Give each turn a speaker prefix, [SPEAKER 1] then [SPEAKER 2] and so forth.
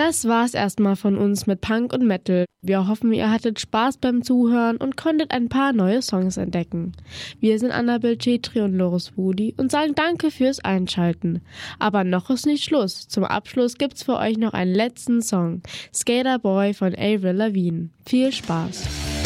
[SPEAKER 1] Das war's erstmal von uns mit Punk und Metal. Wir hoffen, ihr hattet Spaß beim Zuhören und konntet ein paar neue Songs entdecken. Wir sind Annabel Chetri und Loris Woody und sagen danke fürs Einschalten. Aber noch ist nicht Schluss. Zum Abschluss gibt's für euch noch einen letzten Song. Skater Boy von Avril Lavigne. Viel Spaß!